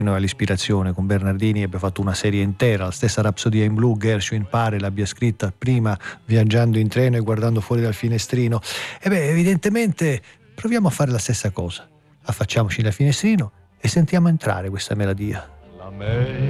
all'ispirazione. Con Bernardini abbia fatto una serie intera, la stessa Rapsodia in blu Gershwin pare l'abbia scritta prima viaggiando in treno e guardando fuori dal finestrino. E beh, evidentemente proviamo a fare la stessa cosa, affacciamoci dal finestrino e sentiamo entrare questa melodia. La mer